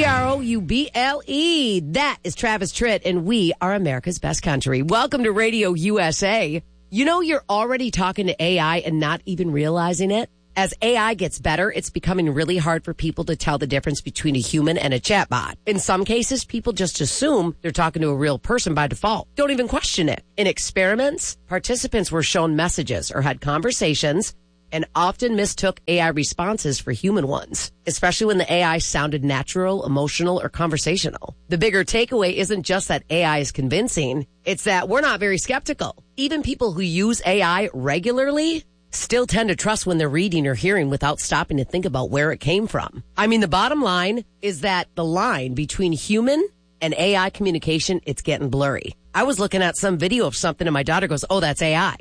Trouble. That is Travis Tritt, and we are America's best country. Welcome to Radio USA. You know, you're already talking to AI and not even realizing it. As AI gets better, it's becoming really hard for people to tell the difference between a human and a chatbot. In some cases, people just assume they're talking to a real person by default. Don't even question it. In experiments, participants were shown messages or had conversations and often mistook AI responses for human ones, especially when the AI sounded natural, emotional, or conversational. The bigger takeaway isn't just that AI is convincing, it's that we're not very skeptical. Even people who use AI regularly still tend to trust when they're reading or hearing without stopping to think about where it came from. I mean, the bottom line is that the line between human and AI communication, it's getting blurry. I was looking at some video of something and my daughter goes, "Oh, that's AI."